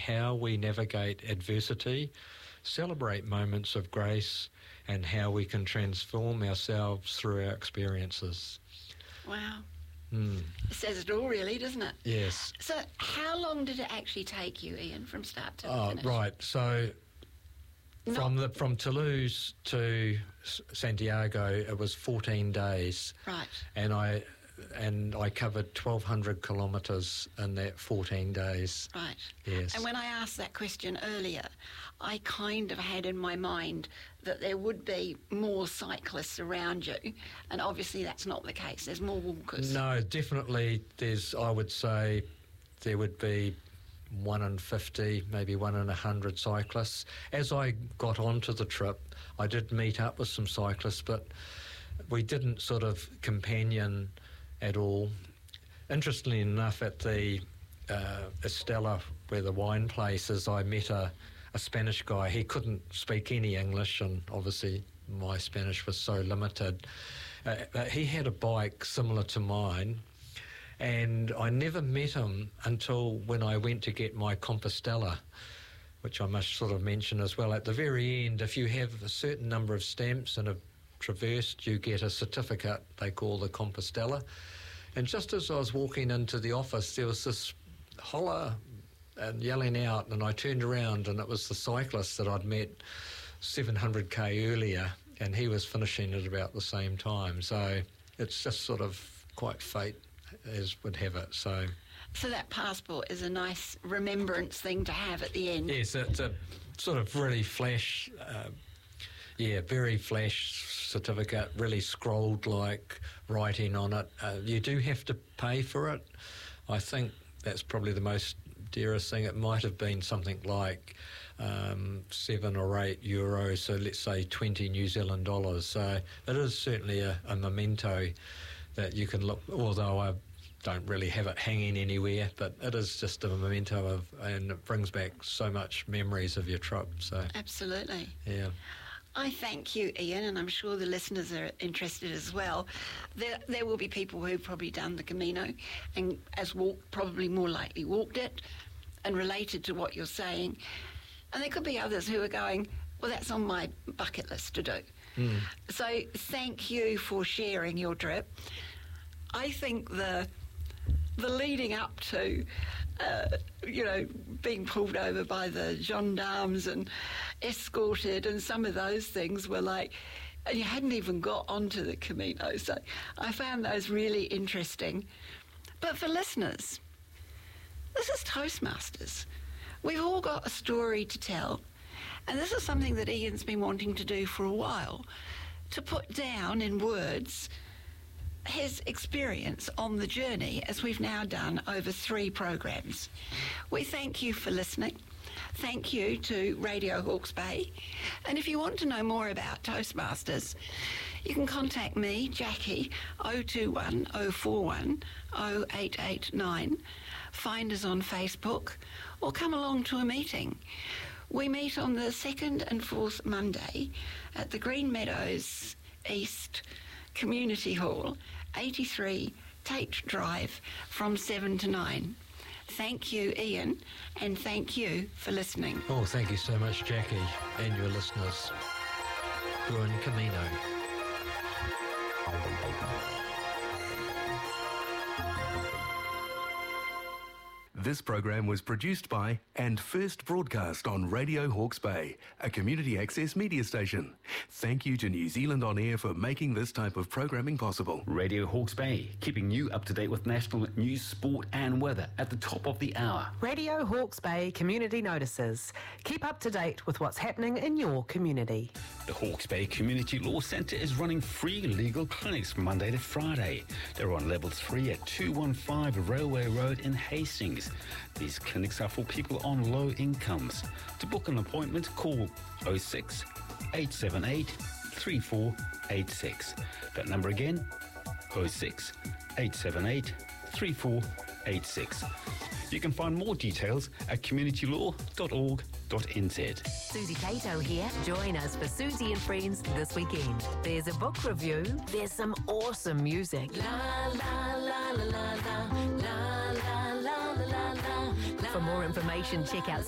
how we navigate adversity, celebrate moments of grace, and how we can transform ourselves through our experiences. Wow. It says it all, really, doesn't it? Yes. So how long did it actually take you, Ian, from start to finish? Right. So from Toulouse to Santiago, it was 14 days. Right. And I covered 1,200 kilometres in that 14 days. Right. Yes. And when I asked that question earlier, I kind of had in my mind that there would be more cyclists around you, and obviously that's not the case. There's more walkers. No, definitely I would say there would be 1 in 50, maybe 1 in 100 cyclists. As I got onto the trip, I did meet up with some cyclists, but we didn't sort of companion at all. Interestingly enough, at the Estella, where the wine place is, I met a Spanish guy. He couldn't speak any English, and obviously my Spanish was so limited. He had a bike similar to mine, and I never met him until when I went to get my Compostela, which I must sort of mention as well. At the very end, if you have a certain number of stamps and have traversed, you get a certificate they call the Compostela. And just as I was walking into the office, there was this holler and yelling out, and I turned around, and it was the cyclist that I'd met 700k earlier, and he was finishing at about the same time. So it's just sort of quite fate, as would have it. So that passport is a nice remembrance thing to have at the end. Yes, it's a sort of really flash, very flash certificate, really scrolled-like writing on it. You do have to pay for it. I think that's probably the most dearest thing. It might have been something like €7 or €8, so let's say 20 New Zealand dollars. So it is certainly a memento that you can look, although I don't really have it hanging anywhere, but it is just a memento of, and it brings back so much memories of your trip. So absolutely. Yeah. I thank you, Ian, and I'm sure the listeners are interested as well. There will be people who've probably done the Camino and probably more likely walked it and related to what you're saying. And there could be others who are going, well, that's on my bucket list to do. So thank you for sharing your trip. I think the leading up to, being pulled over by the gendarmes and escorted, and some of those things were like, and you hadn't even got onto the Camino. So I found those really interesting. But for listeners, this is Toastmasters. We've all got a story to tell, and this is something that Ian's been wanting to do for a while, to put down in words his experience on the journey, as we've now done over 3 programs. We thank you for listening. Thank you to Radio Hawke's Bay. And if you want to know more about Toastmasters, you can contact me, Jackie, 021 041 0889. Find us on Facebook, or come along to a meeting. We meet on the 2nd and 4th Monday at the Green Meadows East Community Hall, 83 Tate Drive, from 7 to 9. Thank you, Ian, and thank you for listening. Oh, thank you so much, Jackie, and your listeners. Buen Camino. This program was produced by and first broadcast on Radio Hawke's Bay, a community access media station. Thank you to New Zealand On Air for making this type of programming possible. Radio Hawke's Bay, keeping you up to date with national news, sport and weather at the top of the hour. Radio Hawke's Bay Community Notices. Keep up to date with what's happening in your community. The Hawke's Bay Community Law Centre is running free legal clinics from Monday to Friday. They're on level 3 at 215 Railway Road in Hastings. These clinics are for people on low incomes. To book an appointment, call 06 878 3486. That number again, 06 878 3486. You can find more details at communitylaw.org.nz. Susie Cato here. Join us for Susie and Friends this weekend. There's a book review. There's some awesome music. La la la la la la la la la la la. For more information, check out